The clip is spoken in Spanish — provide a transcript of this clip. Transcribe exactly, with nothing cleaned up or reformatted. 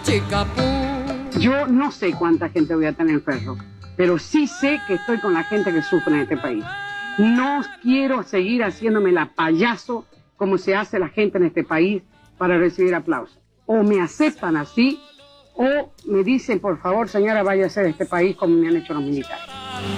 Yo no sé cuánta gente voy a tener en Ferro, pero sí sé que estoy con la gente que sufre en este país. No quiero seguir haciéndome la payaso como se hace la gente en este país para recibir aplausos. O me aceptan así, o me dicen, por favor, señora, váyase de este país como me han hecho los militares.